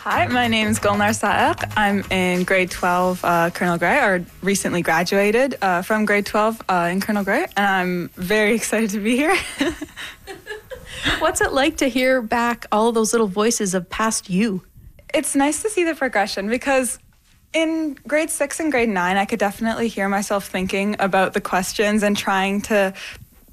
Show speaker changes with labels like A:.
A: Hi, my name is Gulnar Saeq. I'm in grade 12 Colonel Grey, or recently graduated from grade 12 in Colonel Grey, and I'm very excited to be here.
B: What's it like to hear back all those little voices of past you?
A: It's nice to see the progression because in grade 6 and grade 9, I could definitely hear myself thinking about the questions and trying to